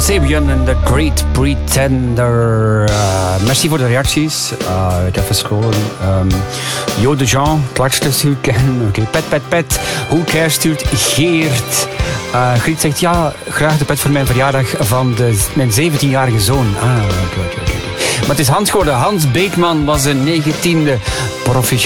Sabian en The Great Pretender. Merci voor de reacties. Ik ga even scrollen. Jo de Jean, het laatste stuurt Ken. Oké, Pet. Hoe cares stuurt Geert. Griet zegt ja, graag de pet voor mijn verjaardag van mijn 17-jarige zoon. Oké. Maar het is Hans geworden. Hans Beekman was een 19e proficiat.